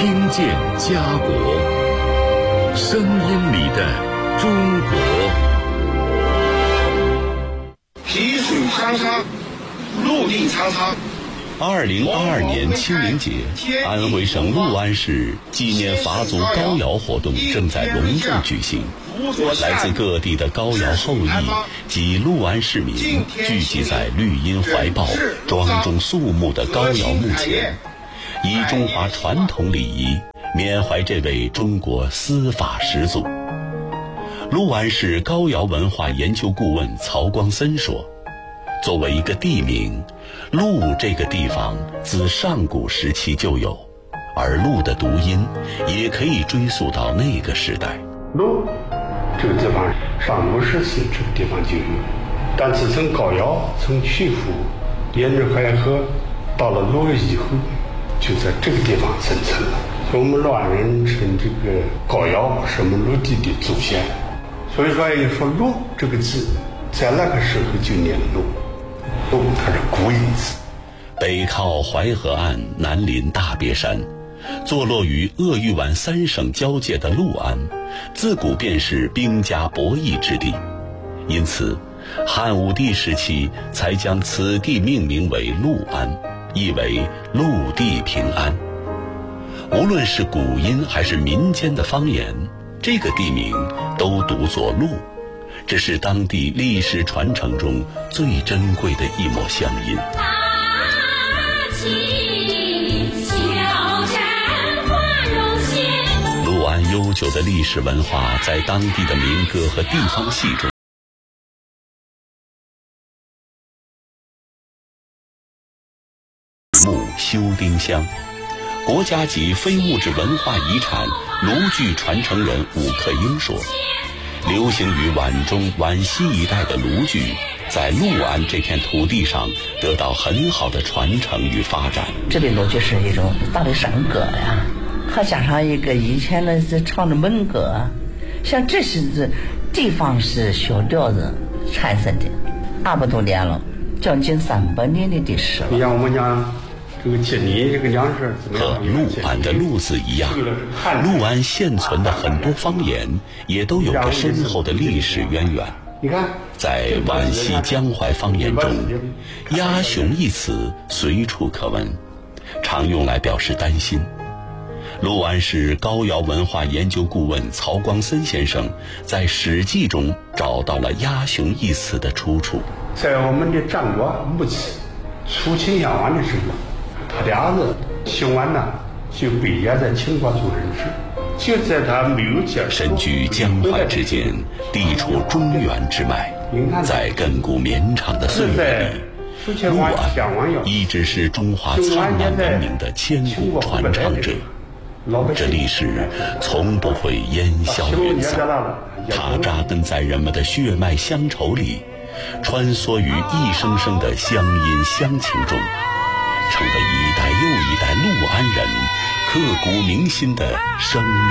听见家国，声音里的中国。 皮水汤汤，陆地苍苍。 2022年清明节，安徽省六安市纪念法祖高尧活动正在隆重举行。来自各地的高尧后裔及六安市民聚集在绿荫怀抱、庄重肃穆的高尧墓前，以中华传统礼仪缅怀这位中国司法始祖。六安市高尧文化研究顾问曹光森说，作为一个地名，陆这个地方自上古时期就有，而陆的读音也可以追溯到那个时代。 陆这个地方上古时期这个地方就有，但自从高尧从曲阜沿着淮河到了洛以后，就在这个地方生存了。所以我们六安人称这个高尧是我们陆地的祖先，所以说一说陆这个字，在那个时候就念陆，陆它是古音字。 北靠淮河岸，南临大别山，坐落于鄂豫皖3省交界的六安，自古便是兵家博弈之地，因此汉武帝时期才将此地命名为六安，意为陆地平安。无论是古音还是民间的方言，这个地名都读作陆，这是当地历史传承中最珍贵的一抹乡音。六安悠久的历史文化在当地的民歌和地方戏中木修丁香，国家级非物质文化遗产卢剧传承人武克英说，流行于皖中皖西一带的卢剧在六安这片土地上得到很好的传承与发展。 这里卢剧是一种大的山歌呀，还加上一个以前的是唱的门歌，像这是地方是小调子产生的，200多年了，将近300年的历史了。 你像我们讲这个今年这个粮食和六安的陆字一样，六安现存的很多方言也都有着深厚的历史渊源。在皖西江淮方言中，鸭雄一词随处可闻，常用来表示担心。六安市高尧文化研究顾问曹光森先生在《史记》中找到了鸭雄一词的出处。 在我们的战国末期楚顷襄王的时候，他的儿子邢完呢就被压在秦国做人质，就在他没有接受。 身居江淮之间，地处中原之脉，在亘古绵长的岁月里，六安一直是中华灿烂文明的千古传唱者。这历史从不会烟消云散，它扎根在人们的血脉乡愁里，穿梭于一声声的乡音乡情中，成为一代又一代六安人刻骨铭心的生命